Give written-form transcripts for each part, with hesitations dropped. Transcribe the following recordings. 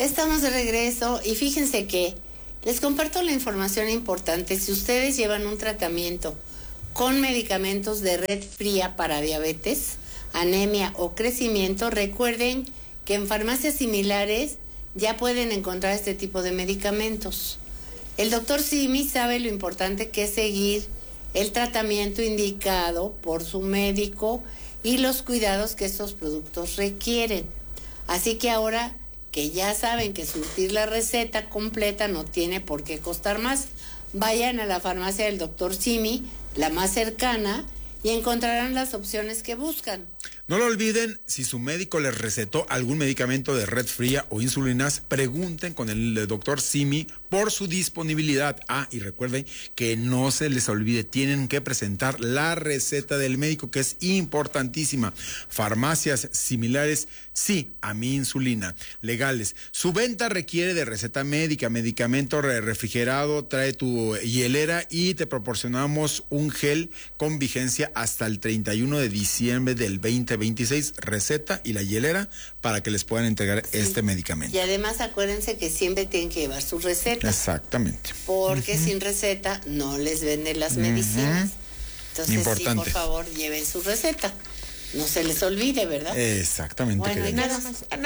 Estamos de regreso y fíjense que les comparto la información importante. Si ustedes llevan un tratamiento con medicamentos de red fría para diabetes, anemia o crecimiento, recuerden que en farmacias similares ya pueden encontrar este tipo de medicamentos. El doctor Simi sabe lo importante que es seguir el tratamiento indicado por su médico y los cuidados que estos productos requieren. Así que ahora que ya saben que surtir la receta completa no tiene por qué costar más, vayan a la farmacia del doctor Simi, la más cercana, y encontrarán las opciones que buscan. No lo olviden, si su médico les recetó algún medicamento de red fría o insulinas, pregunten con el doctor Simi por su disponibilidad. Y recuerden que no se les olvide, tienen que presentar la receta del médico, que es importantísima. Farmacias similares, sí, a mi insulina. Legales. Su venta requiere de receta médica, medicamento refrigerado, trae tu hielera y te proporcionamos un gel con vigencia hasta el 31 de diciembre del 2026, receta y la hielera para que les puedan entregar este medicamento. Y además acuérdense que siempre tienen que llevar su receta. Exactamente. Porque sin receta no les venden las medicinas. Entonces, importante. Sí, por favor, lleven su receta. No se les olvide, ¿verdad? Exactamente. Bueno, y nada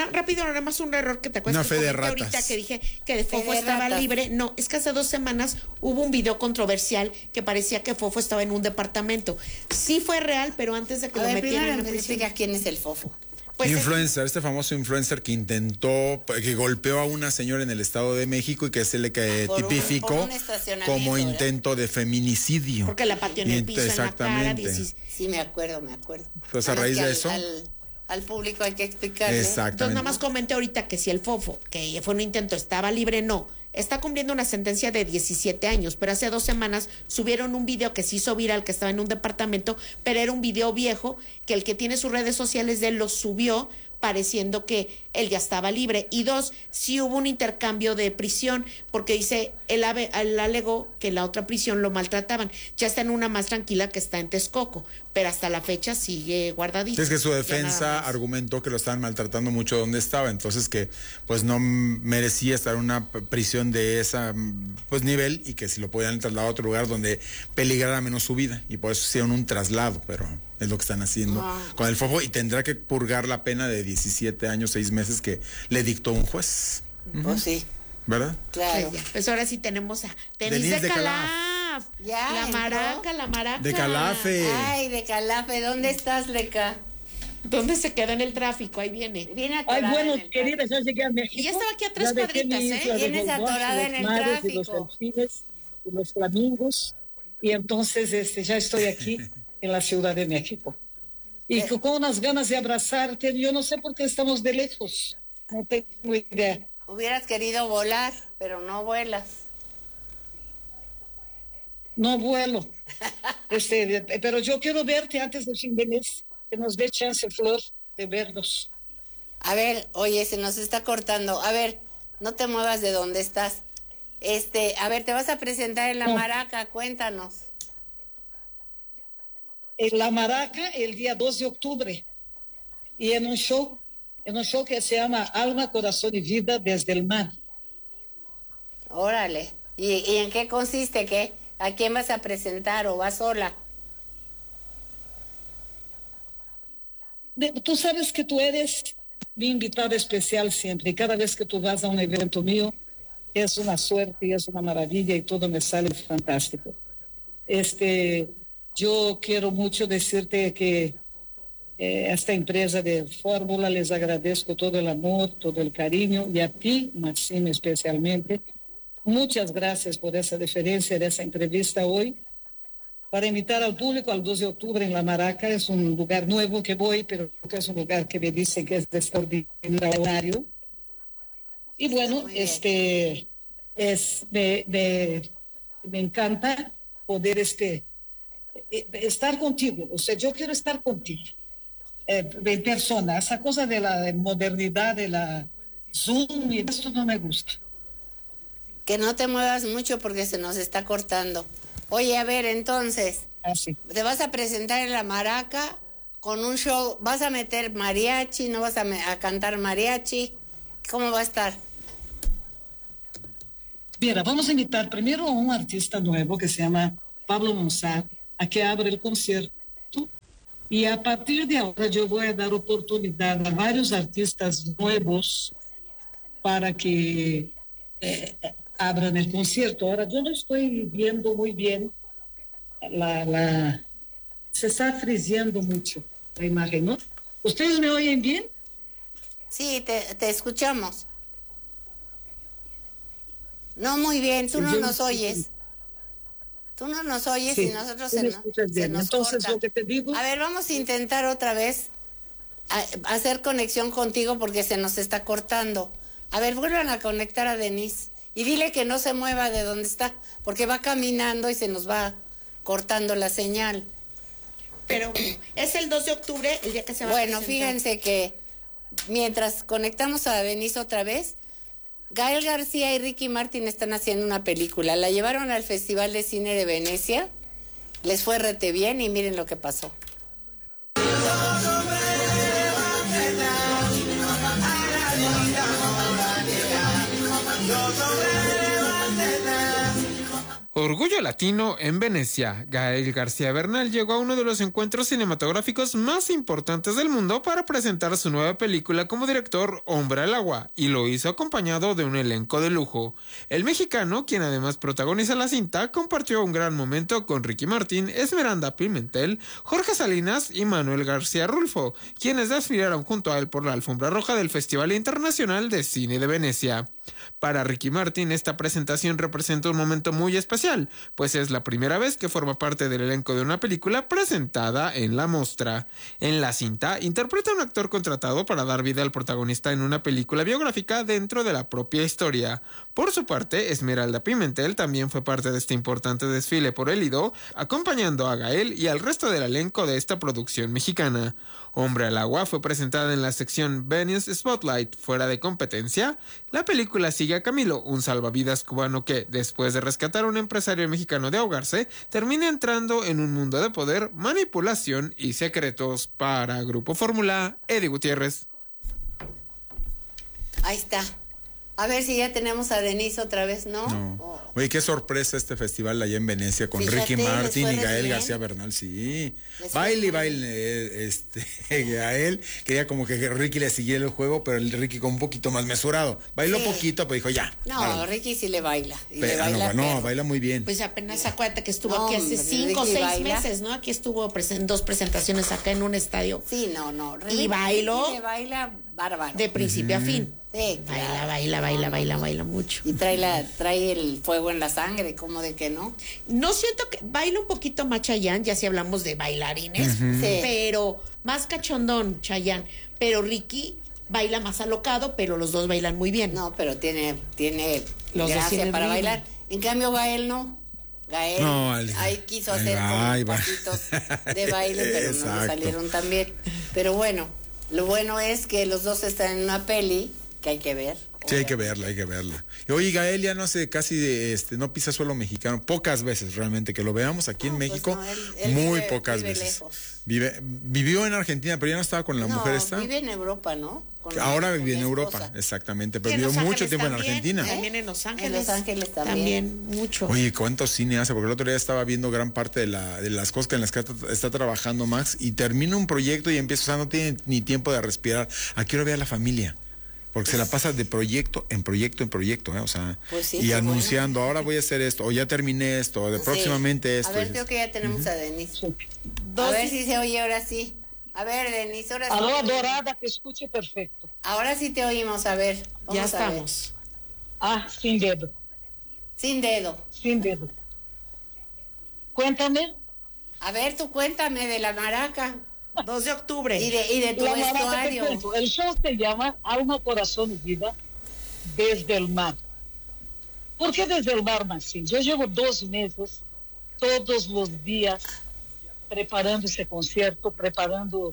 más un error que te acuerdas. Una fe de ratas. Ahorita que dije que Fofo estaba libre. No, es que hace 2 semanas hubo un video controversial que parecía que Fofo estaba en un departamento. Sí fue real, pero antes de que lo metieran en prisión. Explica quién es el Fofo. Pues influencer, este famoso influencer que que golpeó a una señora en el Estado de México y que se le tipificó como intento de feminicidio. Porque la pateó en el piso, exactamente. En la cara. Sí, me acuerdo. Entonces, a raíz de eso... Al público hay que explicarle. Exactamente. Entonces, nada más comenté ahorita que si el Fofo, que fue un intento, estaba libre, no. Está cumpliendo una sentencia de 17 años, pero hace 2 semanas subieron un video que se hizo viral, que estaba en un departamento, pero era un video viejo, que el que tiene sus redes sociales de él lo subió, pareciendo que él ya estaba libre. Y 2, sí hubo un intercambio de prisión, porque dice, él alegó que la otra prisión lo maltrataban. Ya está en una más tranquila que está en Texcoco, pero hasta la fecha sigue guardadito. Es que su defensa argumentó que lo estaban maltratando mucho donde estaba, entonces que pues no merecía estar en una prisión de esa pues nivel, y que si lo podían trasladar a otro lugar donde peligrara menos su vida, y por eso hicieron un traslado, pero es lo que están haciendo con el Fofo, y tendrá que purgar la pena de 17 años, 6 meses que le dictó un juez. Pues sí. ¿Verdad? Claro. Pues ahora sí tenemos a Denise de Calaf. Ya, la maraca. De Calafe. Ay, de Calafe. ¿Dónde estás, Leca? ¿Dónde se quedó en el tráfico? Ahí viene. Viene atorada. Ay, bueno, querida, ya llegué a México. Y ya estaba aquí a 3 cuadritas, ¿eh? Vienes atorada en el tráfico. Y los delfines y los flamingos. Y entonces ya estoy aquí en la Ciudad de México. Y con unas ganas de abrazarte. Yo no sé por qué estamos de lejos. No tengo idea. Hubieras querido volar, pero no vuelas. No vuelo. Pero yo quiero verte antes del fin de mes. Que nos dé chance, Flor, de vernos. A ver, oye, se nos está cortando. A ver, no te muevas de donde estás. A ver, te vas a presentar en la Maraca, cuéntanos. En la Maraca el día 2 de octubre. Y en un show que se llama Alma, Corazón y Vida desde el mar. Órale. ¿Y en qué consiste? ¿Qué? ¿A quién vas a presentar o vas sola? Tú sabes que tú eres mi invitada especial siempre. Y cada vez que tú vas a un evento mío, es una suerte y es una maravilla y todo me sale fantástico. Yo quiero mucho decirte que esta empresa de Fórmula les agradezco todo el amor, todo el cariño, y a ti, Maxime, especialmente. Muchas gracias por esa deferencia de esa entrevista hoy. Para invitar al público al 2 de octubre en La Maraca, es un lugar nuevo que voy, pero que es un lugar que me dicen que es de extraordinario. Y bueno, me encanta poder estar contigo. O sea, yo quiero estar contigo. En persona, esa cosa de la modernidad, de la Zoom, y esto no me gusta. Que no te muevas mucho porque se nos está cortando. Oye, a ver, entonces, te vas a presentar en la Maraca con un show, ¿vas a meter mariachi, no vas a cantar mariachi? ¿Cómo va a estar? Mira, vamos a invitar primero a un artista nuevo que se llama Pablo Monsar, a que abra el concierto. Y a partir de ahora yo voy a dar oportunidad a varios artistas nuevos para que abran el concierto. Ahora, yo no estoy viendo muy bien se está friseando mucho la imagen, ¿no? ¿Ustedes me oyen bien? Sí, te escuchamos. No, muy bien, tú no nos oyes. Tú no nos oyes Sí, y nosotros tú me se escuchas bien. nos Entonces, corta. lo que te digo... A ver, vamos a intentar otra vez hacer conexión contigo porque se nos está cortando. A ver, vuelvan a conectar a Denise y dile que no se mueva de donde está, porque va caminando y se nos va cortando la señal. Pero es el 2 de octubre, el día que se va a Bueno, presentar. fíjense que mientras conectamos a Denise otra vez, Gael García y Ricky Martin están haciendo una película. La llevaron al Festival de Cine de Venecia, les fue rete bien y miren lo que pasó. Orgullo Latino en Venecia. Gael García Bernal llegó a uno de los encuentros cinematográficos más importantes del mundo para presentar su nueva película como director Hombre al Agua, y lo hizo acompañado de un elenco de lujo. El mexicano, quien además protagoniza la cinta, compartió un gran momento con Ricky Martin, Esmeralda Pimentel, Jorge Salinas y Manuel García Rulfo, quienes desfilaron junto a él por la alfombra roja del Festival Internacional de Cine de Venecia. Para Ricky Martin, esta presentación representa un momento muy especial, pues es la primera vez que forma parte del elenco de una película presentada en la mostra. En la cinta, interpreta a un actor contratado para dar vida al protagonista en una película biográfica dentro de la propia historia. Por su parte, Esmeralda Pimentel también fue parte de este importante desfile por el Lido, acompañando a Gael y al resto del elenco de esta producción mexicana. Hombre al Agua fue presentada en la sección Venus Spotlight fuera de competencia. La película sigue a Camilo, un salvavidas cubano que, después de rescatar a un empresario mexicano de ahogarse, termina entrando en un mundo de poder, manipulación y secretos. Para Grupo Fórmula, Eddie Gutiérrez. Ahí está. A ver si ya tenemos a Denise otra vez, ¿no? No. Oh. Oye, qué sorpresa este festival allá en Venecia con Fíjate, Ricky Martin les y fue Gael bien. García Bernal, sí. Les fue Baile y bien. baile, Gael quería como que Ricky le siguiera el juego, pero el Ricky con un poquito más mesurado. Bailó Sí. poquito, pero dijo ya. No, árale. Ricky sí le baila. Y le Pero, baila no, perro. baila muy bien. Pues apenas acuérdate que estuvo No, aquí hace hombre, 5 o Ricky 6 baila. meses, ¿no? Aquí estuvo en 2 presentaciones acá en un estadio. Sí, no. Y bailó. Ricky le baila bárbaro. De principio a fin. Sí, Baila mucho. Y trae el fuego en la sangre, como de que no. No siento que baila un poquito más Chayanne, ya si hablamos de bailarines, Sí. pero más cachondón Chayanne. Pero Ricky baila más alocado, pero los dos bailan muy bien. No, pero tiene Los dos gracia tienen para ritmo. bailar. En cambio, Gael no. Gael No, ahí quiso ahí hacer va, como ahí va. pasitos de baile, pero no le Exacto. salieron tan bien. Pero bueno, lo bueno es que los dos están en una peli que hay que ver. Sí, hay que verla. Y oye, Gael ya no hace casi no pisa suelo mexicano, pocas veces realmente que lo veamos aquí en No, pues México, no, él muy vive- pocas vive veces. lejos. Vivió en Argentina, pero ya no estaba con la mujer esta. Vive en Europa, ¿no? Ahora con vive en la Europa, esposa. exactamente, Y pero en vivió Los mucho Ángeles tiempo en también, Argentina. También en Los Ángeles. En Los Ángeles también. También mucho. Oye, ¿cuánto cine hace? Porque el otro día estaba viendo gran parte de las cosas en las que está trabajando Max y termina un proyecto y empieza, o sea, no tiene ni tiempo de respirar. ¿A qué hora ve a la familia? Porque se la pasa de proyecto en proyecto, O sea, Pues sí, y qué anunciando, ahora voy a hacer esto, o ya terminé esto, o Sí. próximamente esto. A ver, creo que ya tenemos a Denise. A Dos- ver si se oye ahora sí. A ver, Denise, ahora sí. Aló, adorada, que escuche perfecto. Ahora sí te oímos, a ver. Vamos Ya a ver. estamos. Ah, sin dedo, Sin dedo. sin dedo. Cuéntame. A ver, tú cuéntame de la maraca 2 de octubre. y de tu La Maraca, te vestuario. cuento. El show se llama Alma, Corazón y Vida desde el mar. ¿Por qué desde el mar, Maxine? Yo llevo 2 meses, todos los días, preparando ese concierto, preparando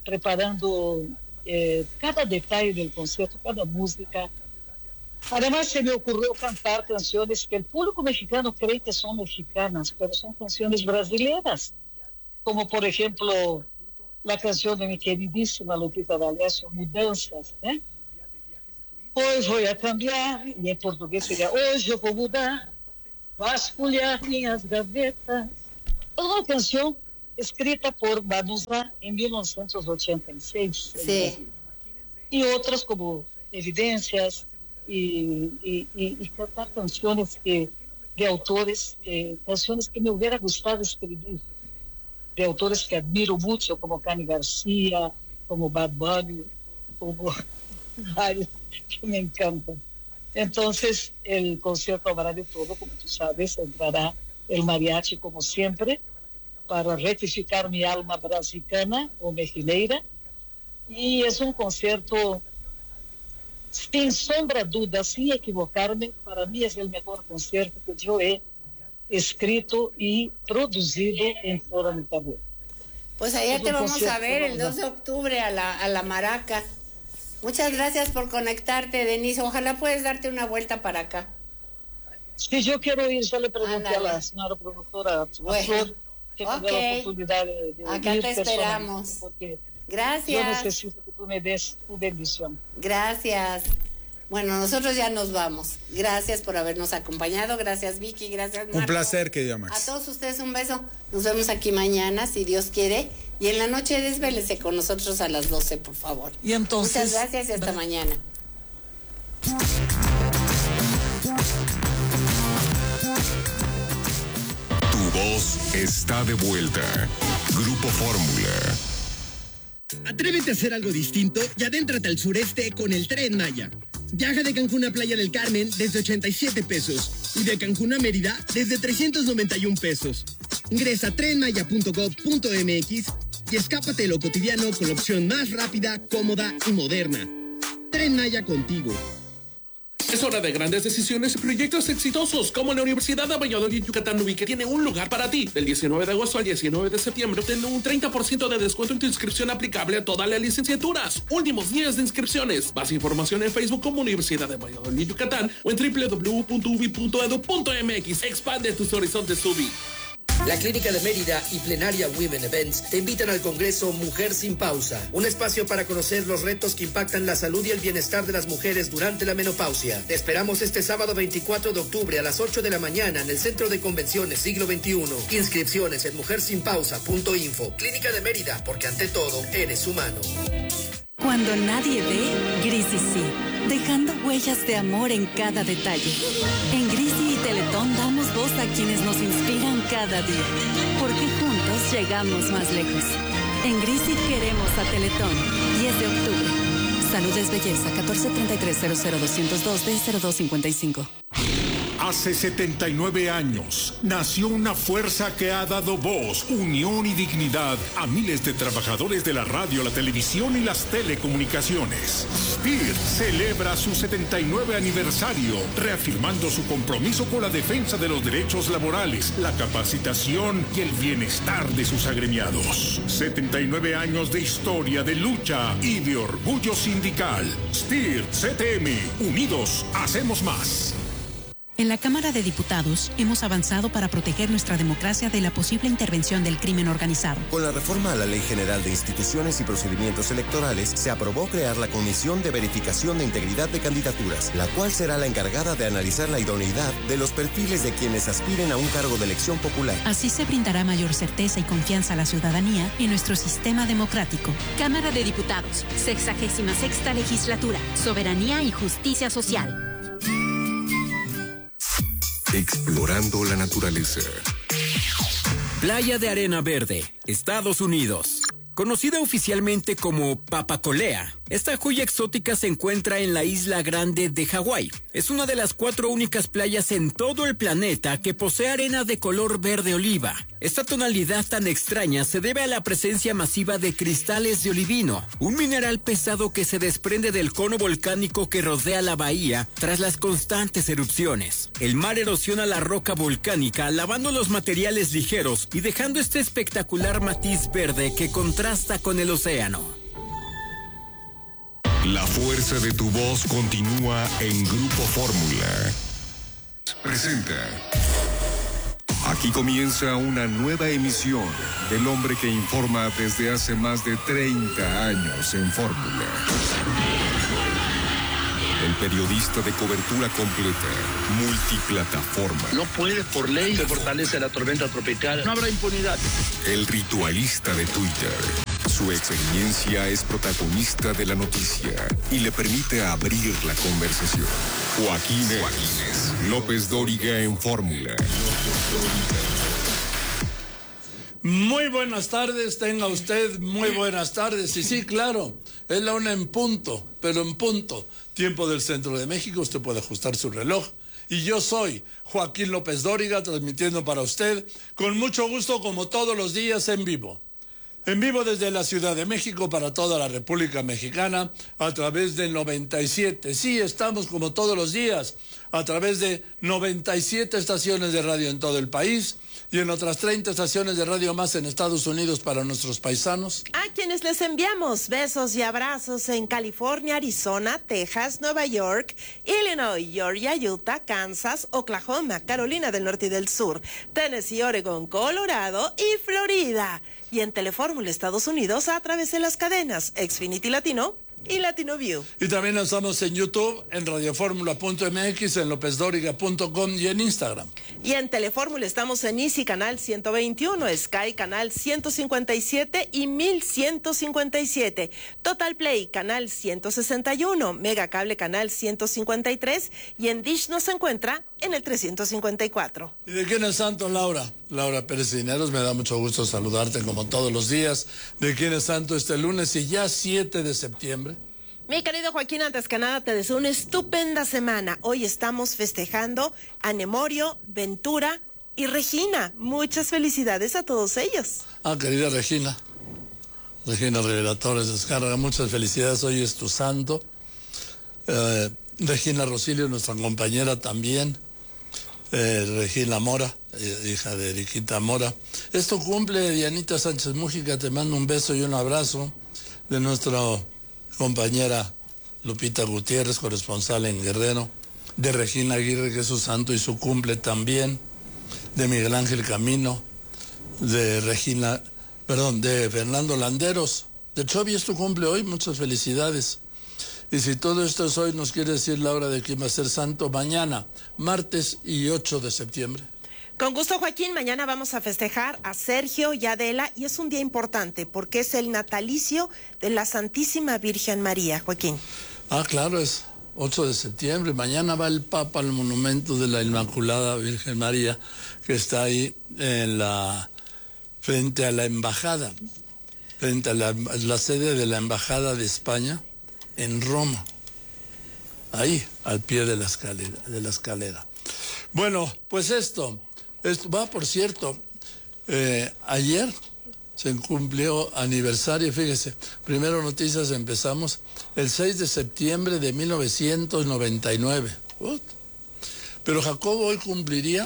cada detalle del concierto, cada música. Además, se me ocurrió cantar canciones que el público mexicano cree que son mexicanas, pero son canciones brasileñas, como por ejemplo la canción de mi queridísima Lupita D'Alessio, Mudanzas, ¿eh? Hoje vou a cambiar, e em português seria hoje eu vou mudar, vasculhar minhas gavetas. É uma canção escrita por Vanusa em 1986. Sí. E outras como Evidências e cantar canções de autores, canções que me hubiera gustado escrever, de autores que admiro muito, como Cani Garcia, como Bad Bunny, como vários que me encantam. Então, o concierto habrá de todo, como tu sabes, entrará el mariachi como sempre, para retificar mi alma brasicana o mexineira, e é um concerto, sem sombra de dúvida, sem equivocar-me, para mim é o melhor concerto que eu he escrito y producido en toda mi carrera. Pues allá te vamos a ver el 2 de octubre a la Maraca. Muchas gracias por conectarte, Denise. Ojalá puedes darte una vuelta para acá. Sí, yo quiero ir, yo le pregunté a la señora productora, bueno, que me dé la oportunidad de acá ir te esperamos. Gracias. Yo necesito que tú me des tu bendición. Gracias. Bueno, nosotros ya nos vamos. Gracias por habernos acompañado. Gracias, Vicky. Gracias, Marco. Un placer, querida Max. A todos ustedes un beso. Nos vemos aquí mañana, si Dios quiere. Y en la noche desvélese con nosotros a las 12, por favor. Y entonces, muchas gracias y hasta mañana. Tu voz está de vuelta. Grupo Fórmula. Atrévete a hacer algo distinto y adéntrate al sureste con el Tren Maya. Viaja de Cancún a Playa del Carmen desde 87 pesos y de Cancún a Mérida desde 391 pesos. Ingresa a trenmaya.gov.mx y escápate de lo cotidiano con la opción más rápida, cómoda y moderna. Tren Maya contigo. Es hora de grandes decisiones y proyectos exitosos, como la Universidad de Valladolid Yucatán Nubi, que tiene un lugar para ti. Del 19 de agosto al 19 de septiembre, obtén un 30% de descuento en tu inscripción aplicable a todas las licenciaturas. Últimos días de inscripciones. Más información en Facebook como Universidad de Valladolid Yucatán o en www.ubi.edu.mx. Expande tus horizontes, UBI. La Clínica de Mérida y Plenaria Women Events te invitan al Congreso Mujer Sin Pausa, un espacio para conocer los retos que impactan la salud y el bienestar de las mujeres durante la menopausia. Te esperamos este sábado 24 de octubre a las 8 de la mañana en el Centro de Convenciones Siglo XXI. Inscripciones en mujersinpausa.info. Clínica de Mérida, porque ante todo eres humano. Cuando nadie ve, Grisi sí, dejando huellas de amor en cada detalle. En Grisi y Teletón damos voz a quienes nos inspiran cada día, porque juntos llegamos más lejos. En Grisi queremos a Teletón. 10 de octubre. Salud es belleza. 1433-00202-B0255. Hace 79 años nació una fuerza que ha dado voz, unión y dignidad a miles de trabajadores de la radio, la televisión y las telecomunicaciones. SPIR celebra su 79 aniversario, reafirmando su compromiso con la defensa de los derechos laborales, la capacitación y el bienestar de sus agremiados. 79 años de historia, de lucha y de orgullo sindical. SPIR, CTM, unidos, hacemos más. En la Cámara de Diputados hemos avanzado para proteger nuestra democracia de la posible intervención del crimen organizado. Con la reforma a la Ley General de Instituciones y Procedimientos Electorales, se aprobó crear la Comisión de Verificación de Integridad de Candidaturas, la cual será la encargada de analizar la idoneidad de los perfiles de quienes aspiren a un cargo de elección popular. Así se brindará mayor certeza y confianza a la ciudadanía en nuestro sistema democrático. Cámara de Diputados, 66ª Legislatura, Soberanía y Justicia Social. Explorando la naturaleza. Playa de Arena Verde, Estados Unidos. Conocida oficialmente como Papacolea, esta joya exótica se encuentra en la Isla Grande de Hawái. Es una de las 4 únicas playas en todo el planeta que posee arena de color verde oliva. Esta tonalidad tan extraña se debe a la presencia masiva de cristales de olivino, un mineral pesado que se desprende del cono volcánico que rodea la bahía tras las constantes erupciones. El mar erosiona la roca volcánica, lavando los materiales ligeros y dejando este espectacular matiz verde que contrasta con el océano. La fuerza de tu voz continúa en Grupo Fórmula. Presenta. Aquí comienza una nueva emisión del hombre que informa desde hace más de 30 años en Fórmula. El periodista de cobertura completa, multiplataforma. No puede, por ley, se fortalece la tormenta tropical. No habrá impunidad. El ritualista de Twitter. Su experiencia es protagonista de la noticia y le permite abrir la conversación. Joaquín López Dóriga en Fórmula. Muy buenas tardes, tenga usted muy buenas tardes. Y sí, claro, es la 1 en punto, pero en punto. Tiempo del centro de México, usted puede ajustar su reloj. Y yo soy Joaquín López Dóriga, transmitiendo para usted con mucho gusto, como todos los días, en vivo. En vivo desde la Ciudad de México para toda la República Mexicana a través del 97. Sí, estamos como todos los días a través de 97 estaciones de radio en todo el país y en otras 30 estaciones de radio más en Estados Unidos para nuestros paisanos. A quienes les enviamos besos y abrazos en California, Arizona, Texas, Nueva York, Illinois, Georgia, Utah, Kansas, Oklahoma, Carolina del Norte y del Sur, Tennessee, Oregon, Colorado y Florida. Y en Telefórmula Estados Unidos a través de las cadenas Xfinity Latino y Latino View. Y también estamos en YouTube, en radioformula.mx, en lopezdoriga.com y en Instagram. Y en Telefórmula estamos en Easy Canal 121, Sky Canal 157 y 1157, Total Play Canal 161, Mega Cable Canal 153 y en Dish nos encuentra en el 354. ¿Y de quién es santo, Laura? Laura Pérez Cineros, me da mucho gusto saludarte como todos los días. ¿De quién es santo este lunes y ya 7 de septiembre? Mi querido Joaquín, antes que nada te deseo una estupenda semana. Hoy estamos festejando a Nemorio, Ventura y Regina. Muchas felicidades a todos ellos. Querida Regina Reveladores Descarga, muchas felicidades, hoy es tu santo. Regina Rosilio, nuestra compañera también. Regina Mora, hija de Eriquita Mora. Esto cumple Dianita Sánchez Mújica, te mando un beso y un abrazo de nuestra compañera Lupita Gutiérrez, corresponsal en Guerrero, de Regina Aguirre, que es su santo y su cumple también, de Miguel Ángel Camino, de Fernando Landeros, de Chovi, es tu cumple hoy, muchas felicidades. Y si todo esto es hoy, nos quiere decir Laura de quién va a ser santo mañana, martes y 8 de septiembre. Con gusto, Joaquín, mañana vamos a festejar a Sergio y Adela y es un día importante porque es el natalicio de la Santísima Virgen María, Joaquín. Claro, es 8 de septiembre. Mañana va el Papa al monumento de la Inmaculada Virgen María, que está ahí frente a la embajada, frente a la sede de la Embajada de España en Roma, ahí al pie de la escalera. Bueno, pues esto va, por cierto, ayer se cumplió aniversario, fíjese, primero noticias, empezamos el 6 de septiembre de 1999. Pero Jacobo hoy cumpliría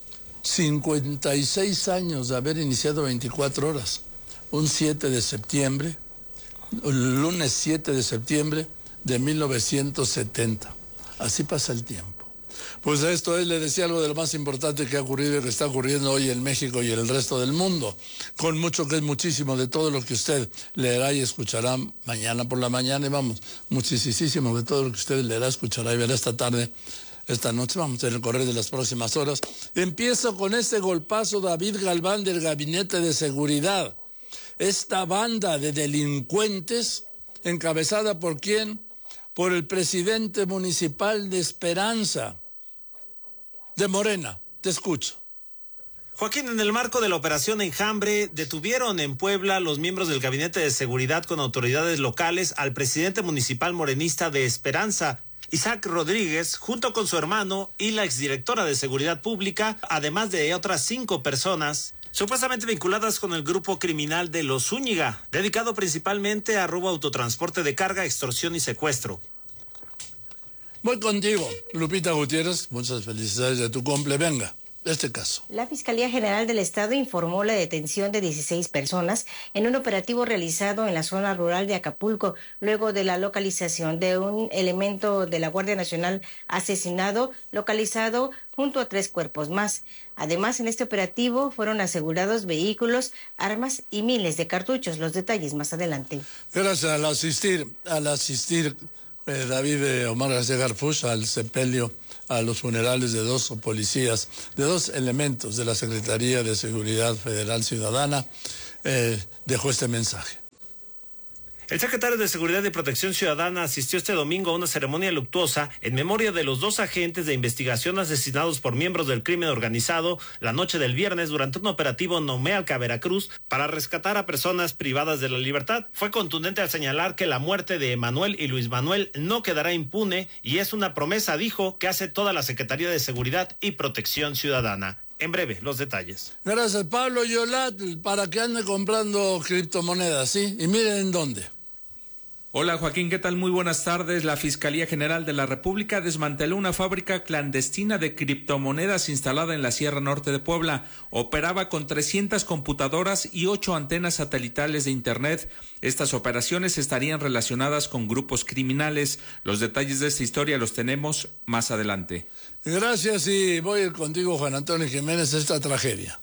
56 años de haber iniciado 24 horas, un 7 de septiembre, el lunes 7 de septiembre de 1970. Así pasa el tiempo. Pues esto le decía algo de lo más importante que ha ocurrido y que está ocurriendo hoy en México y en el resto del mundo, con mucho que es muchísimo de todo lo que usted leerá y escuchará mañana por la mañana, y vamos, muchísimo de todo lo que usted leerá, escuchará y verá esta tarde, esta noche, vamos, en el correr de las próximas horas. Empiezo con este golpazo David Galván del Gabinete de Seguridad. Esta banda de delincuentes, encabezada por ¿quién? Por el presidente municipal de Esperanza, de Morena. Te escucho. Joaquín, en el marco de la operación Enjambre, detuvieron en Puebla los miembros del Gabinete de Seguridad con autoridades locales al presidente municipal morenista de Esperanza, Isaac Rodríguez, junto con su hermano y la exdirectora de Seguridad Pública, además de otras 5 personas, supuestamente vinculadas con el grupo criminal de Los Zúñiga, dedicado principalmente a robo, autotransporte de carga, extorsión y secuestro. Voy contigo, Lupita Gutiérrez, muchas felicidades de tu cumple, venga. Este caso. La Fiscalía General del Estado informó la detención de 16 personas en un operativo realizado en la zona rural de Acapulco, luego de la localización de un elemento de la Guardia Nacional asesinado, localizado junto a 3 cuerpos más. Además, en este operativo fueron asegurados vehículos, armas y miles de cartuchos. Los detalles más adelante. Gracias al asistir David Omar García Harfuch al sepelio, a los funerales de dos policías, de dos elementos de la Secretaría de Seguridad Federal Ciudadana, dejó este mensaje. El secretario de Seguridad y Protección Ciudadana asistió este domingo a una ceremonia luctuosa en memoria de los dos agentes de investigación asesinados por miembros del crimen organizado la noche del viernes durante un operativo en Nomealca, Veracruz, para rescatar a personas privadas de la libertad. Fue contundente al señalar que la muerte de Emanuel y Luis Manuel no quedará impune y es una promesa, dijo, que hace toda la Secretaría de Seguridad y Protección Ciudadana. En breve, los detalles. Gracias, Pablo Yolat, para que ande comprando criptomonedas, ¿sí? Y miren en dónde. Hola Joaquín, ¿qué tal? Muy buenas tardes. La Fiscalía General de la República desmanteló una fábrica clandestina de criptomonedas instalada en la Sierra Norte de Puebla. Operaba con 300 computadoras y 8 antenas satelitales de Internet. Estas operaciones estarían relacionadas con grupos criminales. Los detalles de esta historia los tenemos más adelante. Gracias y voy a ir contigo, Juan Antonio Jiménez, esta tragedia.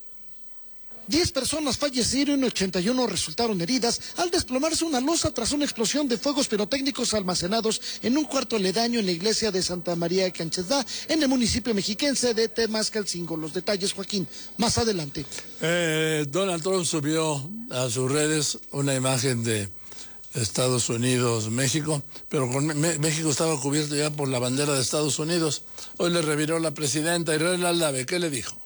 10 personas fallecieron y 81 resultaron heridas al desplomarse una losa tras una explosión de fuegos pirotécnicos almacenados en un cuarto aledaño en la iglesia de Santa María de Canchesdá, en el municipio mexiquense de Temascalcingo. Los detalles, Joaquín, más adelante. Donald Trump subió a sus redes una imagen de Estados Unidos, México, pero México estaba cubierto ya por la bandera de Estados Unidos. Hoy le reviró la presidenta Israel Aldave. ¿Qué le dijo?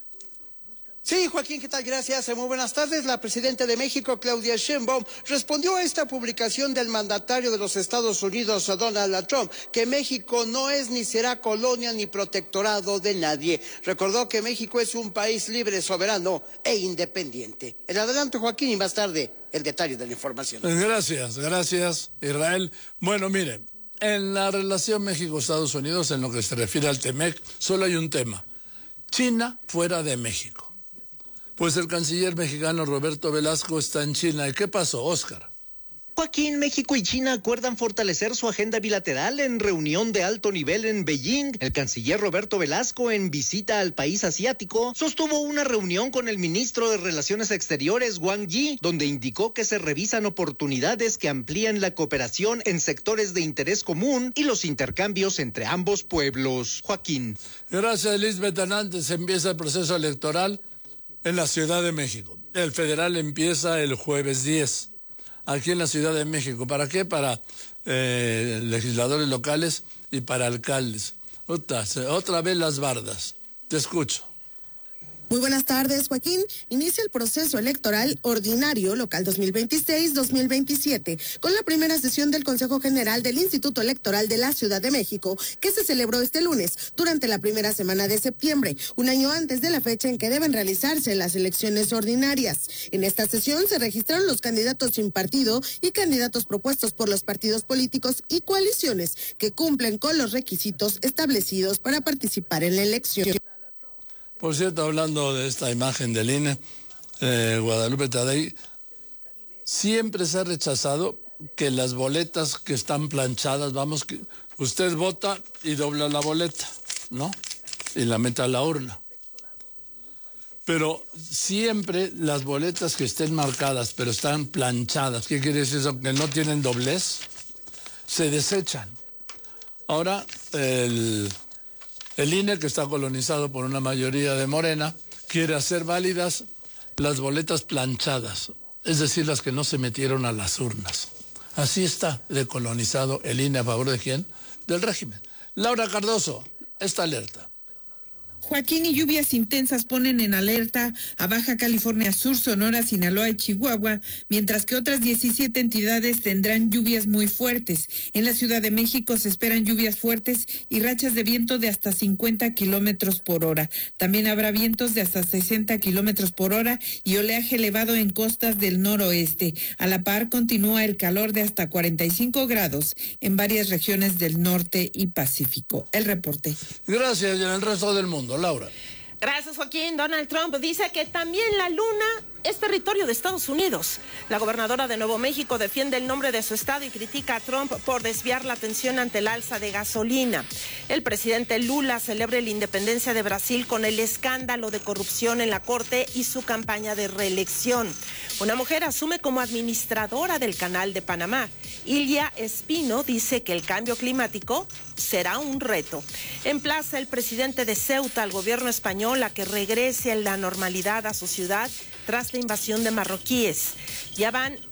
Sí, Joaquín, ¿qué tal? Gracias. Muy buenas tardes. La presidenta de México, Claudia Sheinbaum, respondió a esta publicación del mandatario de los Estados Unidos, Donald Trump, que México no es ni será colonia ni protectorado de nadie. Recordó que México es un país libre, soberano e independiente. En adelante, Joaquín, y más tarde el detalle de la información. Gracias, Israel. Bueno, miren, en la relación México-Estados Unidos, en lo que se refiere al TEMEC, solo hay un tema: China fuera de México. Pues el canciller mexicano Roberto Velasco está en China. ¿Y qué pasó, Oscar? Joaquín, México y China acuerdan fortalecer su agenda bilateral en reunión de alto nivel en Beijing. El canciller Roberto Velasco, en visita al país asiático, sostuvo una reunión con el ministro de Relaciones Exteriores, Wang Yi, donde indicó que se revisan oportunidades que amplían la cooperación en sectores de interés común y los intercambios entre ambos pueblos. Joaquín. Gracias, Lisbeth Hernández. Empieza el proceso electoral en la Ciudad de México. El federal empieza el jueves 10, aquí en la Ciudad de México. ¿Para qué? Para legisladores locales y para alcaldes. Otra vez las bardas. Te escucho. Muy buenas tardes, Joaquín. Inicia el proceso electoral ordinario local 2026-2027 con la primera sesión del Consejo General del Instituto Electoral de la Ciudad de México, que se celebró este lunes durante la primera semana de septiembre, un año antes de la fecha en que deben realizarse las elecciones ordinarias. En esta sesión se registraron los candidatos sin partido y candidatos propuestos por los partidos políticos y coaliciones que cumplen con los requisitos establecidos para participar en la elección. Por cierto, hablando de esta imagen del INE, Guadalupe Tadei, siempre se ha rechazado que las boletas que están planchadas, que usted vota y dobla la boleta, ¿no? Y la mete a la urna. Pero siempre las boletas que estén marcadas, pero están planchadas, ¿qué quiere decir eso? Que no tienen doblez, se desechan. Ahora, el INE, que está colonizado por una mayoría de Morena, quiere hacer válidas las boletas planchadas, es decir, las que no se metieron a las urnas. Así está decolonizado el INE. ¿A favor de quién? Del régimen. Laura Cardoso, esta alerta. Joaquín, y lluvias intensas ponen en alerta a Baja California Sur, Sonora, Sinaloa y Chihuahua, mientras que otras 17 entidades tendrán lluvias muy fuertes. En la Ciudad de México se esperan lluvias fuertes y rachas de viento de hasta 50 kilómetros por hora. También habrá vientos de hasta 60 kilómetros por hora y oleaje elevado en costas del noroeste. A la par continúa el calor de hasta 45 grados en varias regiones del norte y Pacífico. El reporte. Gracias, y en el resto del mundo. Laura. Gracias, Joaquín. Donald Trump dice que también la luna es territorio de Estados Unidos. La gobernadora de Nuevo México defiende el nombre de su estado y critica a Trump por desviar la atención ante el alza de gasolina. El presidente Lula celebra la independencia de Brasil con el escándalo de corrupción en la corte y su campaña de reelección. Una mujer asume como administradora del Canal de Panamá. Ilia Espino dice que el cambio climático será un reto. Emplaza el presidente de Ceuta al gobierno español a que regrese a la normalidad a su ciudad tras la invasión de marroquíes. Ya van